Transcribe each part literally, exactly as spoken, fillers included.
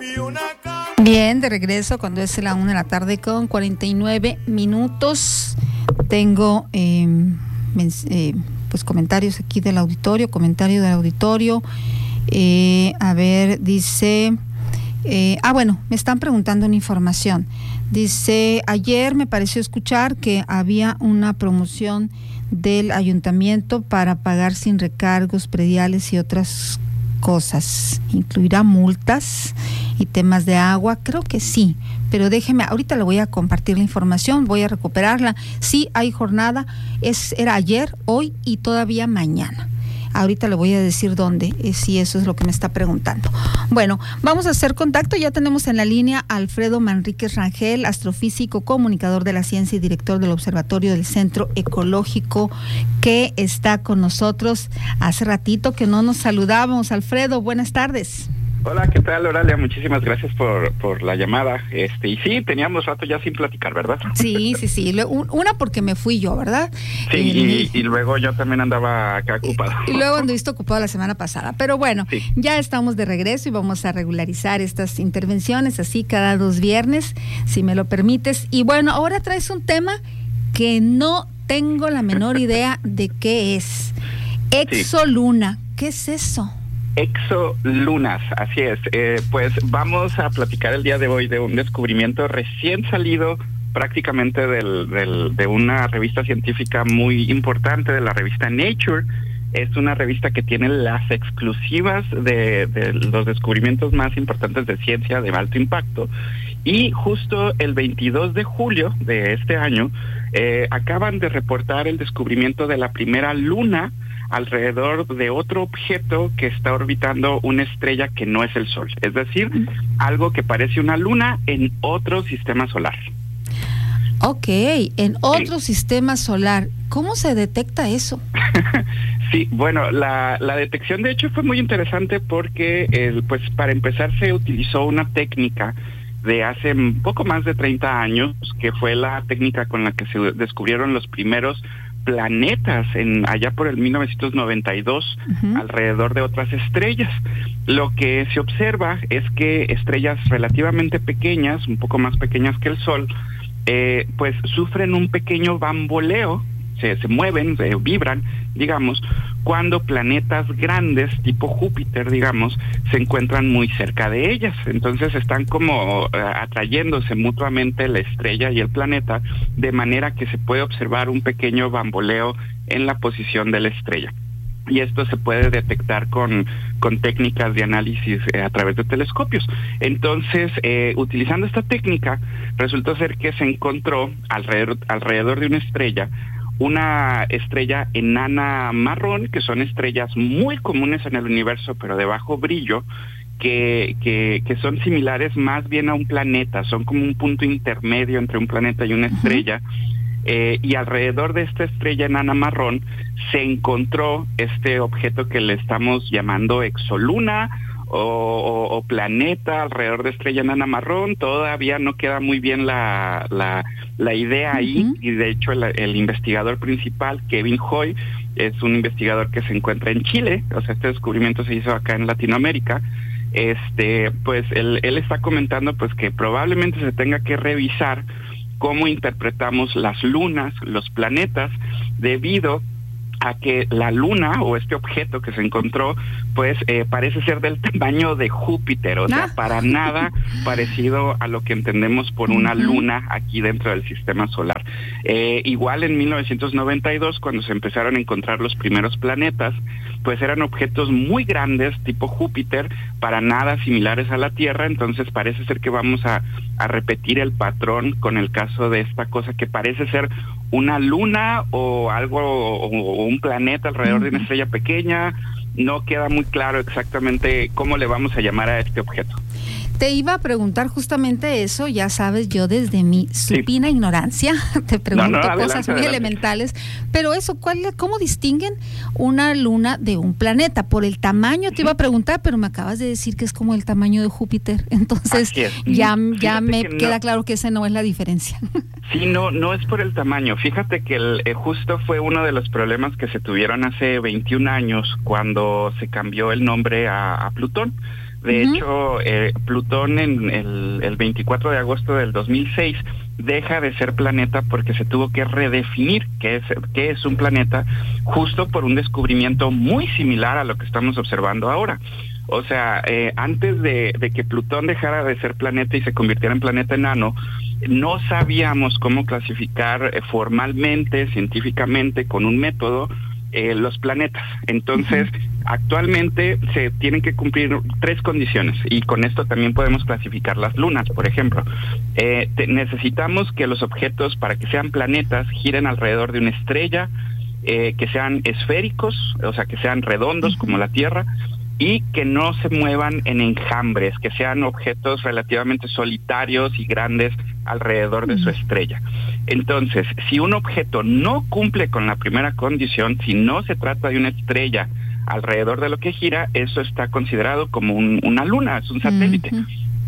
Bien, de regreso cuando es la una de la tarde con cuarenta y nueve minutos. Tengo eh, eh, pues comentarios aquí del auditorio, comentario del auditorio. Eh, a ver, dice... Eh, ah, bueno, me están preguntando una información. Dice, ayer me pareció escuchar que había una promoción del ayuntamiento para pagar sin recargos prediales y otras cosas. ¿Incluirá multas y temas de agua? Creo que sí, pero déjeme, ahorita le voy a compartir la información, voy a recuperarla. Sí, hay jornada, es, era ayer, hoy y todavía mañana. Ahorita le voy a decir dónde, eh, si eso es lo que me está preguntando. Bueno, vamos a hacer contacto. Ya tenemos en la línea a Alfredo Manríquez Rangel, astrofísico, comunicador de la ciencia y director del Observatorio del Centro Ecológico, que está con nosotros. Hace ratito que no nos saludábamos. Alfredo, buenas tardes. Hola, ¿qué tal, Oralia? Muchísimas gracias por, por la llamada. Este, y sí, teníamos rato ya sin platicar, ¿verdad? Sí, sí, sí. Una porque me fui yo, ¿verdad? Sí, y, y luego yo también andaba acá ocupado. Y, y luego anduviste ocupado la semana pasada. Pero bueno, sí, ya estamos de regreso y vamos a regularizar estas intervenciones así cada dos viernes, si me lo permites. Y bueno, ahora traes un tema que no tengo la menor idea de qué es. Exoluna, sí. ¿Qué es eso? Exolunas, así es. Eh, pues vamos a platicar el día de hoy de un descubrimiento recién salido prácticamente del, del, de una revista científica muy importante, de la revista Nature. Es una revista que tiene las exclusivas de, de los descubrimientos más importantes de ciencia de alto impacto. Y justo el veintidós de julio de este año eh, acaban de reportar el descubrimiento de la primera luna alrededor de otro objeto que está orbitando una estrella que no es el Sol. Es decir, algo que parece una luna en otro sistema solar. Ok, en otro sí. sistema solar. ¿Cómo se detecta eso? Sí, bueno, la, la detección de hecho fue muy interesante porque, el, pues para empezar, se utilizó una técnica de hace un poco más de treinta años, que fue la técnica con la que se descubrieron los primeros planetas en allá por el mil novecientos noventa y dos, uh-huh. alrededor de otras estrellas. Lo que se observa es que estrellas relativamente pequeñas, un poco más pequeñas que el Sol, eh, pues sufren un pequeño bamboleo, se, se mueven, se vibran, digamos, cuando planetas grandes, tipo Júpiter, digamos, se encuentran muy cerca de ellas. Entonces están como uh, atrayéndose mutuamente la estrella y el planeta, de manera que se puede observar un pequeño bamboleo en la posición de la estrella. Y esto se puede detectar con, con técnicas de análisis eh, a través de telescopios. Entonces, eh, utilizando esta técnica, resultó ser que se encontró alrededor, alrededor de una estrella una estrella enana marrón, que son estrellas muy comunes en el universo, pero de bajo brillo, que, que, que son similares más bien a un planeta, son como un punto intermedio entre un planeta y una estrella. Uh-huh. Eh, y alrededor de esta estrella enana marrón se encontró este objeto que le estamos llamando exoluna, O, o, o planeta alrededor de estrella enana marrón. Todavía no queda muy bien la, la, la idea ahí, uh-huh. y de hecho el, el investigador principal, Kevin Hoy, es un investigador que se encuentra en Chile. O sea, este descubrimiento se hizo acá en Latinoamérica. Este, pues él, él está comentando pues que probablemente se tenga que revisar cómo interpretamos las lunas, los planetas, debido a que la luna o este objeto que se encontró pues eh, parece ser del tamaño de Júpiter, o sea, ah. para nada parecido a lo que entendemos por una uh-huh. luna aquí dentro del sistema solar. Eh, igual en mil novecientos noventa y dos, cuando se empezaron a encontrar los primeros planetas, pues eran objetos muy grandes tipo Júpiter, para nada similares a la Tierra. Entonces parece ser que vamos a, a repetir el patrón con el caso de esta cosa que parece ser una luna o algo, o, o un planeta alrededor uh-huh. de una estrella pequeña. No queda muy claro exactamente cómo le vamos a llamar a este objeto. Te iba a preguntar justamente eso, ya sabes, yo desde mi supina sí. ignorancia te pregunto no, no, adelante, cosas muy adelante. elementales, pero eso, ¿cuál, ¿cómo distinguen una luna de un planeta? Por el tamaño te iba a preguntar, pero me acabas de decir que es como el tamaño de Júpiter, entonces ya, ya me queda no. claro que esa no es la diferencia. Sí, no, no es por el tamaño. Fíjate que el, eh, justo fue uno de los problemas que se tuvieron hace veintiún años cuando se cambió el nombre a, a Plutón. De uh-huh. hecho, eh, Plutón en el, el veinticuatro de agosto del dos mil seis deja de ser planeta porque se tuvo que redefinir qué es, qué es un planeta, justo por un descubrimiento muy similar a lo que estamos observando ahora. O sea, eh, antes de, de que Plutón dejara de ser planeta y se convirtiera en planeta enano, no sabíamos cómo clasificar eh, formalmente, científicamente, con un método, eh, los planetas. Entonces, uh-huh. actualmente se tienen que cumplir tres condiciones, y con esto también podemos clasificar las lunas, por ejemplo. Eh, te, necesitamos que los objetos, para que sean planetas, giren alrededor de una estrella, eh, que sean esféricos, o sea, que sean redondos, uh-huh. como la Tierra, y que no se muevan en enjambres, que sean objetos relativamente solitarios y grandes alrededor de su estrella. Entonces, si un objeto no cumple con la primera condición, si no se trata de una estrella alrededor de lo que gira, eso está considerado como un, una luna, es un satélite. Uh-huh.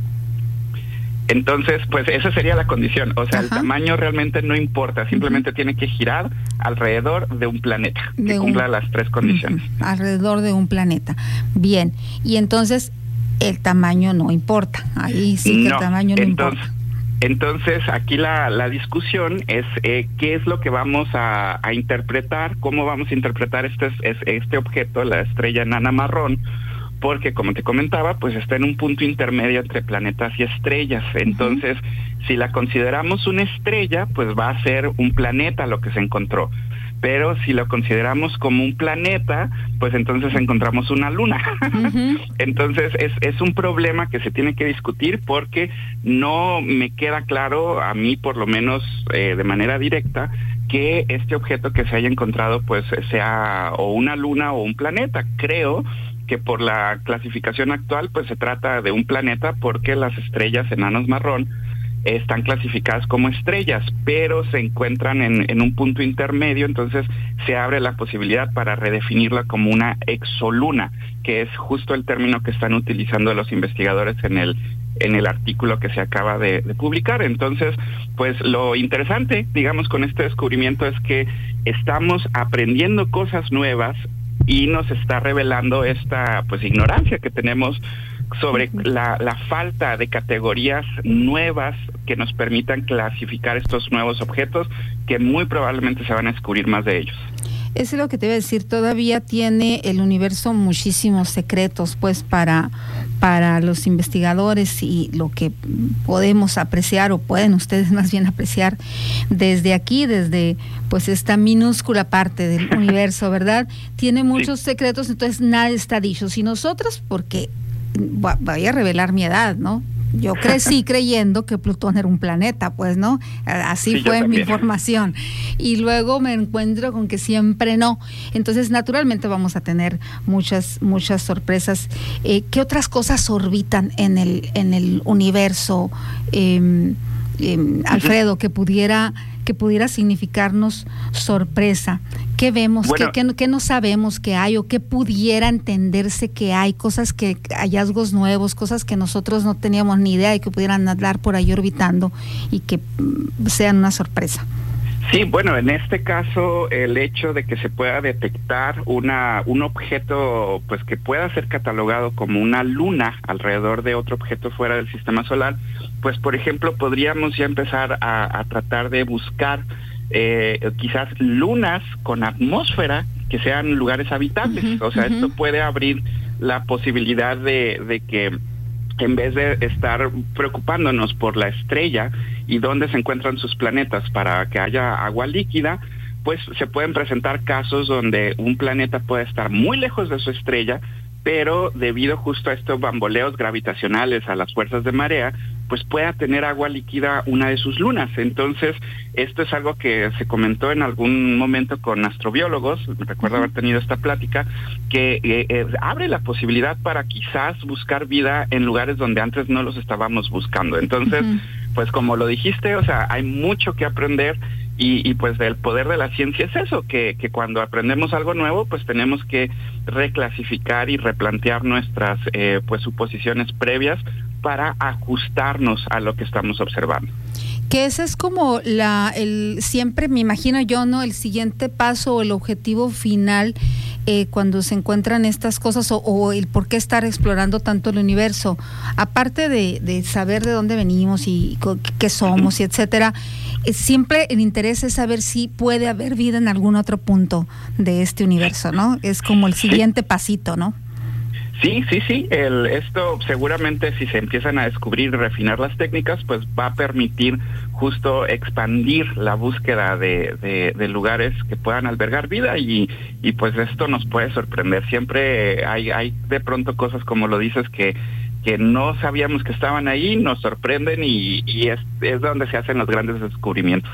Entonces, pues esa sería la condición. O sea, Ajá. el tamaño realmente no importa, simplemente uh-huh. tiene que girar alrededor de un planeta, de que un... cumpla las tres condiciones. Uh-huh. Alrededor de un planeta. Bien, y entonces el tamaño no importa. Ahí sí que no, el tamaño no entonces, importa. Entonces, aquí la, la discusión es eh, qué es lo que vamos a, a interpretar, cómo vamos a interpretar este, este objeto, la estrella enana marrón, porque, como te comentaba, pues está en un punto intermedio entre planetas y estrellas. Entonces, uh-huh. si la consideramos una estrella, pues va a ser un planeta lo que se encontró. Pero si lo consideramos como un planeta, pues entonces encontramos una luna. Uh-huh. Entonces, es, es un problema que se tiene que discutir, porque no me queda claro, a mí por lo menos eh, de manera directa, que este objeto que se haya encontrado pues sea o una luna o un planeta. Creo que por la clasificación actual pues se trata de un planeta, porque las estrellas enanos marrón están clasificadas como estrellas, pero se encuentran en, en un punto intermedio. Entonces se abre la posibilidad para redefinirla como una exoluna, que es justo el término que están utilizando los investigadores en el en el artículo que se acaba de, de publicar. Entonces, pues lo interesante, digamos, con este descubrimiento es que estamos aprendiendo cosas nuevas y nos está revelando esta pues ignorancia que tenemos sobre la, la falta de categorías nuevas que nos permitan clasificar estos nuevos objetos, que muy probablemente se van a descubrir más de ellos. Eso es lo que te iba a decir, todavía tiene el universo muchísimos secretos pues para, para los investigadores, y lo que podemos apreciar, o pueden ustedes más bien apreciar desde aquí, desde pues esta minúscula parte del universo, ¿verdad? Tiene muchos sí. secretos, entonces nada está dicho. Si nosotros, porque voy a revelar mi edad, ¿no? Yo crecí creyendo que Plutón era un planeta, pues, ¿no? Así sí, fue mi formación. Y luego me encuentro con que siempre no. Entonces, naturalmente vamos a tener muchas, muchas sorpresas. Eh, ¿Qué otras cosas orbitan en el, en el universo, eh, eh, Alfredo, que pudiera, que pudiera significarnos sorpresa? ¿Qué vemos? Bueno, ¿Qué, qué, ¿Qué no sabemos que hay, o qué pudiera entenderse que hay? Cosas que, hallazgos nuevos, cosas que nosotros no teníamos ni idea y que pudieran andar por ahí orbitando y que mm, sean una sorpresa. Sí, bueno, en este caso el hecho de que se pueda detectar una un objeto pues que pueda ser catalogado como una luna alrededor de otro objeto fuera del sistema solar, pues por ejemplo podríamos ya empezar a, a tratar de buscar eh, quizás lunas con atmósfera que sean lugares habitables. Uh-huh, o sea, uh-huh. esto puede abrir la posibilidad de, de que en vez de estar preocupándonos por la estrella y dónde se encuentran sus planetas para que haya agua líquida, pues se pueden presentar casos donde un planeta puede estar muy lejos de su estrella, pero debido justo a estos bamboleos gravitacionales, a las fuerzas de marea, pues pueda tener agua líquida una de sus lunas. Entonces, esto es algo que se comentó en algún momento con astrobiólogos, recuerdo haber tenido esta plática, que eh, eh, abre la posibilidad para quizás buscar vida en lugares donde antes no los estábamos buscando. Entonces, uh-huh. pues como lo dijiste, o sea, hay mucho que aprender. Y, y pues el poder de la ciencia es eso, que, que cuando aprendemos algo nuevo, pues tenemos que reclasificar y replantear nuestras eh, pues suposiciones previas para ajustarnos a lo que estamos observando. Que ese es como la, el siempre me imagino yo, ¿no? El siguiente paso o el objetivo final eh, cuando se encuentran estas cosas o, o el por qué estar explorando tanto el universo. Aparte de, de saber de dónde venimos y qué somos y etcétera, eh, siempre el interés es saber si puede haber vida en algún otro punto de este universo, ¿no? Es como el siguiente pasito, ¿no? Sí, sí, sí. El, esto seguramente si se empiezan a descubrir y refinar las técnicas, pues va a permitir justo expandir la búsqueda de, de, de lugares que puedan albergar vida y, y pues esto nos puede sorprender. Siempre hay, hay de pronto cosas como lo dices que que no sabíamos que estaban ahí, nos sorprenden y, y es, es donde se hacen los grandes descubrimientos.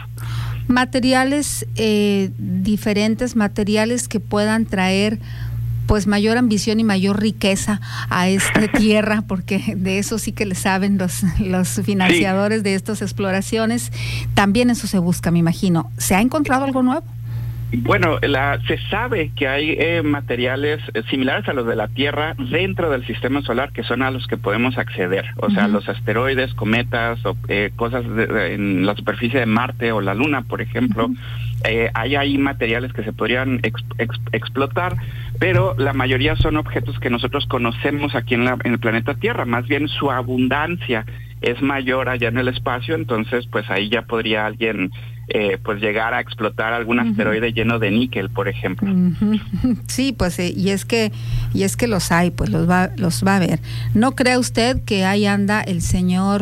Materiales eh, diferentes, materiales que puedan traer pues mayor ambición y mayor riqueza a esta tierra, porque de eso sí que le saben los, los financiadores sí. de estas exploraciones. También eso se busca, me imagino. ¿Se ha encontrado algo nuevo? Bueno, la, se sabe que hay eh, materiales eh, similares a los de la Tierra dentro del sistema solar que son a los que podemos acceder. O uh-huh. sea, los asteroides, cometas, o, eh, cosas de, de, en la superficie de Marte o la Luna, por ejemplo. Uh-huh. Eh, hay ahí materiales que se podrían ex, ex, explotar, pero la mayoría son objetos que nosotros conocemos aquí en, la, en el planeta Tierra. Más bien su abundancia es mayor allá en el espacio, entonces pues ahí ya podría alguien eh, pues llegar a explotar algún uh-huh. asteroide lleno de níquel, por ejemplo. Uh-huh. Sí, pues eh, y es que y es que los hay, pues los va los va a ver. ¿No cree usted que ahí anda el señor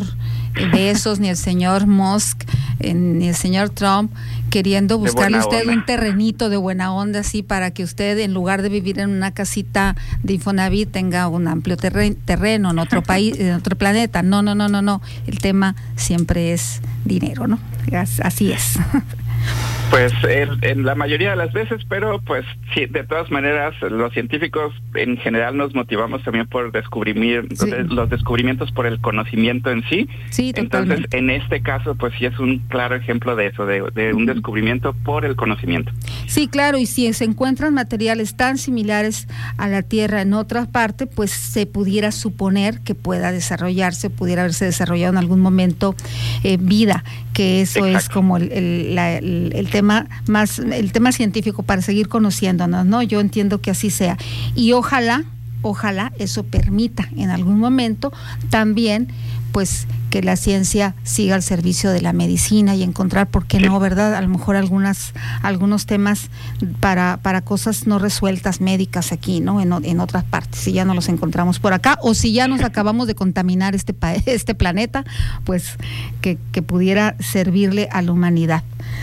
Bezos ni el señor Musk eh, ni el señor Trump queriendo buscarle a usted un terrenito de buena onda así para que usted en lugar de vivir en una casita de Infonavit tenga un amplio terreno, terreno en otro país, en otro planeta? No, no, no, no, no. El tema siempre es dinero, ¿no? Así es. Pues en, en la mayoría de las veces, pero pues sí, de todas maneras los científicos en general nos motivamos también por descubrir sí. los descubrimientos por el conocimiento en sí. Sí, totalmente. Entonces, en este caso, pues sí es un claro ejemplo de eso, de, de un uh-huh. descubrimiento por el conocimiento. Sí, claro, y si se encuentran materiales tan similares a la Tierra en otra parte, pues se pudiera suponer que pueda desarrollarse, pudiera haberse desarrollado en algún momento eh, vida, que eso Exacto. es como el, el, la, el, el tema más, el tema científico para seguir conociéndonos, ¿no? Yo entiendo que así sea. Y ojalá, ojalá eso permita en algún momento también, pues, que la ciencia siga al servicio de la medicina y encontrar, ¿por qué no, verdad? A lo mejor algunas, algunos temas para, para cosas no resueltas médicas aquí, ¿no? En, en otras partes, si ya no los encontramos por acá, o si ya nos acabamos de contaminar este, este planeta, pues, que, que pudiera servirle a la humanidad.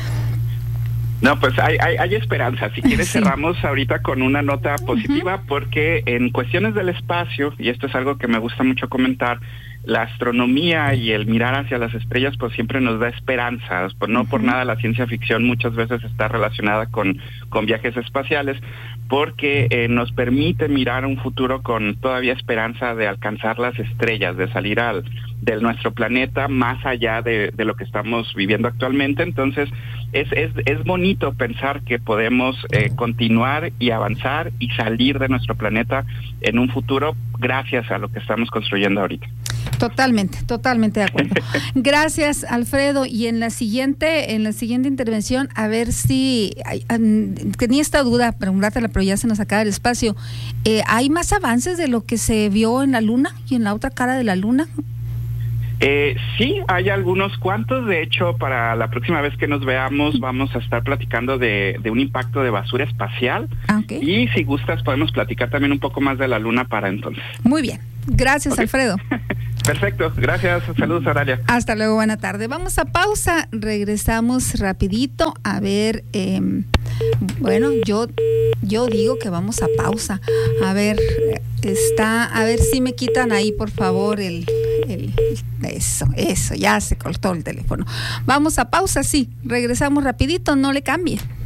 No, pues hay, hay, hay esperanza. Si quieres sí. cerramos ahorita con una nota positiva, uh-huh. porque en cuestiones del espacio, y esto es algo que me gusta mucho comentar, la astronomía y el mirar hacia las estrellas pues siempre nos da esperanzas, pues no uh-huh. por nada la ciencia ficción muchas veces está relacionada con, con viajes espaciales, porque eh, nos permite mirar un futuro con todavía esperanza de alcanzar las estrellas, de salir al de nuestro planeta más allá de, de lo que estamos viviendo actualmente. Entonces es, es, es bonito pensar que podemos eh, continuar y avanzar y salir de nuestro planeta en un futuro gracias a lo que estamos construyendo ahorita. Totalmente, totalmente de acuerdo. Gracias, Alfredo. Y en la siguiente, en la siguiente intervención, a ver si hay, um, tenía esta duda, preguntártela, pero ya se nos acaba el espacio. Eh, ¿Hay más avances de lo que se vio en la Luna y en la otra cara de la Luna? Eh, sí, hay algunos cuantos. De hecho, para la próxima vez que nos veamos vamos a estar platicando de, de un impacto de basura espacial. Okay. Y si gustas podemos platicar también un poco más de la Luna para entonces. Muy bien. Gracias, okay. Alfredo. Perfecto, gracias, saludos, Aralia. Hasta luego, buena tarde. Vamos a pausa, regresamos rapidito a ver, eh, bueno, yo yo digo que vamos a pausa. A ver, está, a ver si me quitan ahí, por favor, el, el eso, eso, ya se cortó el teléfono. Vamos a pausa, sí, regresamos rapidito, no le cambie.